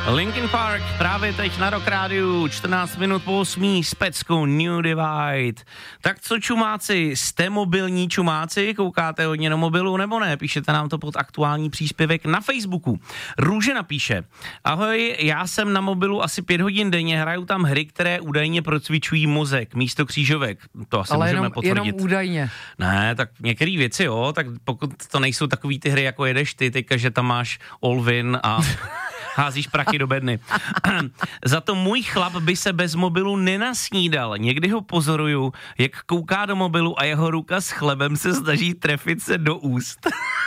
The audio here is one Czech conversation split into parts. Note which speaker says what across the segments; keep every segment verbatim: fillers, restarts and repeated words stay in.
Speaker 1: Linkin Park právě teď na Rock Rádiu, čtrnáct minut po osmí s peckou New Divide. Tak co čumáci, jste mobilní čumáci, koukáte hodně na mobilu nebo ne? Píšete nám to pod aktuální příspěvek na Facebooku. Růže napíše: ahoj, já jsem na mobilu asi pět hodin denně, hraju tam hry, které údajně procvičují mozek místo křížovek. To asi
Speaker 2: ale
Speaker 1: můžeme
Speaker 2: jenom,
Speaker 1: potvrdit.
Speaker 2: jenom údajně.
Speaker 1: Ne, tak některé věci jo, tak pokud to nejsou takový ty hry, jako jedeš ty, teďka, že tam máš all-win a házíš prachy do bedny. Za to můj chlap by se bez mobilu nenasnídal. Někdy ho pozoruju, jak kouká do mobilu a jeho ruka s chlebem se snaží trefit se do úst.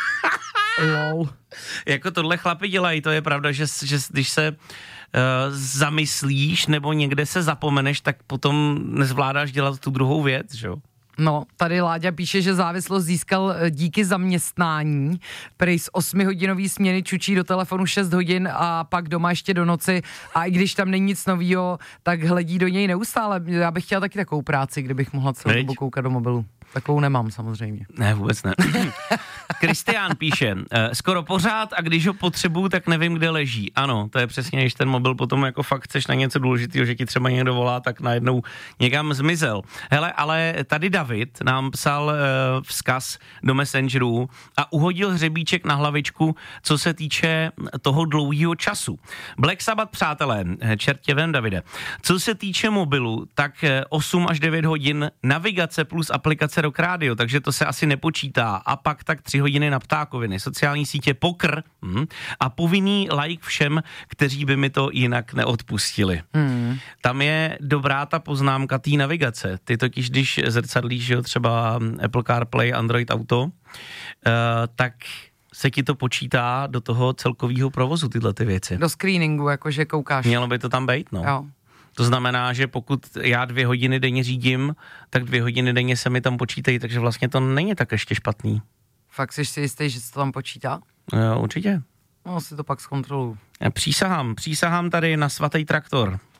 Speaker 2: Lol.
Speaker 1: Jako tohle chlapi dělají, to je pravda, že, že když se uh, zamyslíš nebo někde se zapomeneš, tak potom nezvládáš dělat tu druhou věc, že jo?
Speaker 2: No, tady Láďa píše, že závislost získal díky zaměstnání. Prej z osmihodinový směny čučí do telefonu šest hodin a pak doma ještě do noci a i když tam není nic novýho, tak hledí do něj neustále. Já bych chtěla taky takovou práci, kdybych mohla celou dobu koukat do mobilu. Takovou nemám samozřejmě.
Speaker 1: Ne, vůbec ne. Kristián píše, skoro pořád a když ho potřebuju, tak nevím, kde leží. Ano, to je přesně, když ten mobil potom jako fakt chceš na něco důležitého, že ti třeba někdo volá, tak najednou někam zmizel. Hele, ale tady David nám psal uh, vzkaz do Messengeru a uhodil hřebíček na hlavičku, co se týče toho dlouhého času. Black Sabbath, přátelé, čertě vem, Davide. Co se týče mobilu, tak osm až devět hodin navigace plus aplikace Rock Radio, takže to se asi nepočítá. A pak tak tři hodiny na ptákoviny, sociální sítě, pokr hm, a povinný like všem, kteří by mi to jinak neodpustili. Hmm. Tam je dobrá ta poznámka té navigace. Ty totiž, když zrcadlíš, že jo, třeba Apple CarPlay, Android Auto, uh, tak se ti to počítá do toho celkového provozu, tyhle ty věci.
Speaker 2: Do screeningu, jakože koukáš.
Speaker 1: Mělo by to tam být, no.
Speaker 2: Jo.
Speaker 1: To znamená, že pokud já dvě hodiny denně řídím, tak dvě hodiny denně se mi tam počítají, takže vlastně to není tak ještě špatný.
Speaker 2: Fakt jsi si jistý, že se to tam počítá?
Speaker 1: Jo, určitě.
Speaker 2: No, si to pak zkontroluju.
Speaker 1: Přísahám, přísahám tady na svatý traktor.